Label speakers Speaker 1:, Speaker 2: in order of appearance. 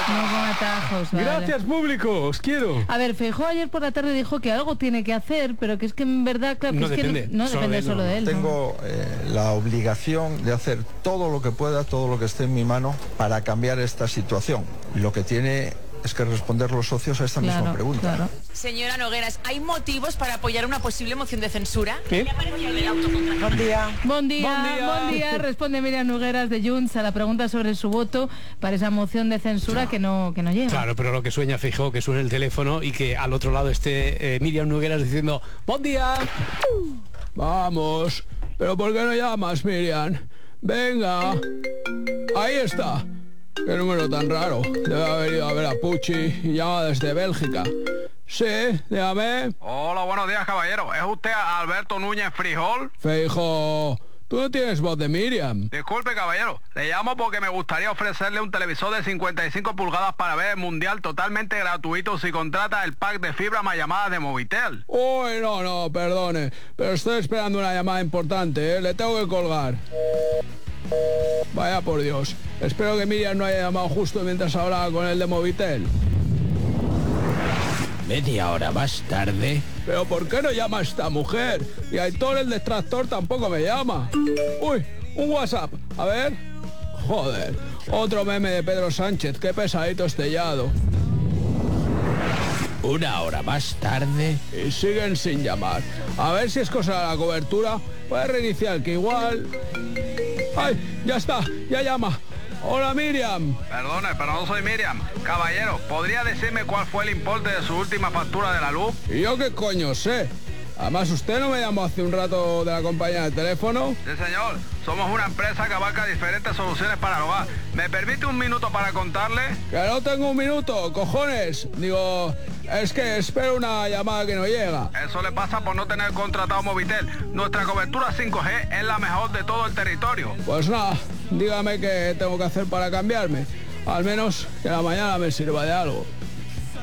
Speaker 1: No con atajos, vale.
Speaker 2: Gracias, público, os quiero.
Speaker 1: A ver, Feijóo ayer por la tarde dijo que algo tiene que hacer, pero que es que en verdad, claro, que
Speaker 2: No
Speaker 1: es
Speaker 2: depende,
Speaker 1: que no depende solo de él. ¿no?
Speaker 3: Tengo la obligación de hacer todo lo que pueda, todo lo que esté en mi mano para cambiar esta situación. Lo que tiene es que responder los socios a esta misma pregunta.
Speaker 1: Claro.
Speaker 4: Señora Nogueras, ¿hay motivos para apoyar una posible moción de censura?
Speaker 2: ¿Qué?
Speaker 5: Buen día.
Speaker 1: Buen día. Responde Miriam Nogueras de Junts a la pregunta sobre su voto para esa moción de censura que no llega.
Speaker 2: Claro, pero lo que sueña Feijóo, que suene el teléfono y que al otro lado esté Miriam Nogueras diciendo ¡buen día! Vamos, pero ¿por qué no llamas, Miriam? Venga, ahí está. Qué número tan raro. Debe haber ido a ver a Pucci y llama desde Bélgica. Sí, dígame.
Speaker 6: Hola, buenos días, caballero. ¿Es usted Alberto Núñez Frijol?
Speaker 2: Feijóo, tú no tienes voz de Miriam.
Speaker 6: Disculpe, caballero. Le llamo porque me gustaría ofrecerle un televisor de 55 pulgadas para ver el Mundial totalmente gratuito si contrata el pack de fibra más llamadas de Movitel.
Speaker 2: Uy, no, perdone. Pero estoy esperando una llamada importante, ¿eh? Le tengo que colgar. Vaya por Dios. Espero que Miriam no haya llamado justo mientras hablaba con el de Movitel.
Speaker 7: Media hora más tarde.
Speaker 2: ¿Pero por qué no llama esta mujer? Y Aitor, el detractor, tampoco me llama. Uy, un WhatsApp. A ver. Joder, otro meme de Pedro Sánchez. Qué pesadito estellado.
Speaker 7: Una hora más tarde.
Speaker 2: Y siguen sin llamar. A ver si es cosa de la cobertura. Puede reiniciar, que igual... ¡Ay! Ya está, ya llama. Hola, Miriam.
Speaker 6: Perdone, pero no soy Miriam. Caballero, ¿podría decirme cuál fue el importe de su última factura de la luz?
Speaker 2: ¿Y yo qué coño sé? Además, ¿usted no me llamó hace un rato de la compañía de teléfono?
Speaker 6: Sí, señor. Somos una empresa que abarca diferentes soluciones para el hogar. ¿Me permite un minuto para contarle?
Speaker 2: Que no tengo un minuto, cojones. Digo, es que espero una llamada que no llega.
Speaker 6: Eso le pasa por no tener contratado Movitel. Nuestra cobertura 5G es la mejor de todo el territorio.
Speaker 2: Pues nada, dígame qué tengo que hacer para cambiarme. Al menos que la mañana me sirva de algo.